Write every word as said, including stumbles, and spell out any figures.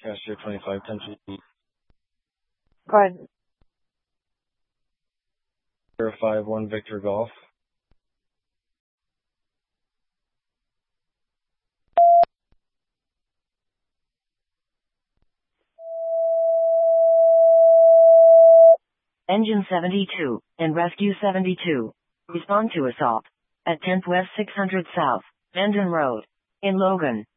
Cashier twenty-five, ten feet. Good. zero five one Victor Golf. Engine seventy-two, and Rescue seventy-two. Respond to assault. At tenth West six hundred South, Bandon Road. In Logan.